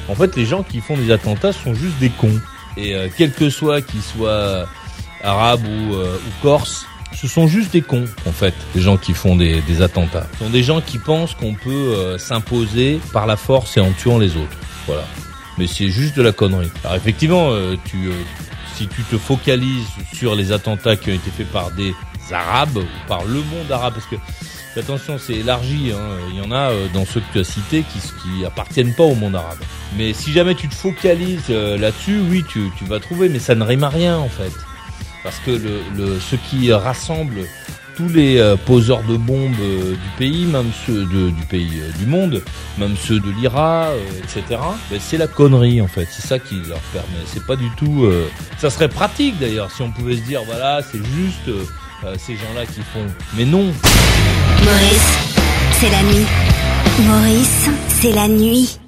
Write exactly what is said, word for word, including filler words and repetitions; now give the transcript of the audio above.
En fait, les gens qui font des attentats sont juste des cons. Et euh, quel que soit qu'ils soient arabes ou, euh, ou corses, ce sont juste des cons, en fait, les gens qui font des, des attentats. Ce sont des gens qui pensent qu'on peut euh, s'imposer par la force et en tuant les autres. Voilà. Mais c'est juste de la connerie. Alors effectivement, euh, tu, euh, si tu te focalises sur les attentats qui ont été faits par des Arabes ou par le monde arabe, parce que attention, c'est élargi, hein. Il y en a euh, dans ceux que tu as cités qui qui appartiennent pas au monde arabe. Mais si jamais tu te focalises euh, là-dessus, oui, tu, tu vas trouver, mais ça ne rime à rien en fait. Parce que le, le, ce qui rassemble tous les euh, poseurs de bombes euh, du pays, même ceux de, du pays euh, du monde, même ceux de l'I R A, euh, et cetera, ben, c'est la connerie en fait. C'est ça qui leur permet. C'est pas du tout. Euh... Ça serait pratique d'ailleurs si on pouvait se dire voilà, c'est juste euh, euh, ces gens-là qui font. Mais non. Maurice, c'est la nuit. Maurice, c'est la nuit.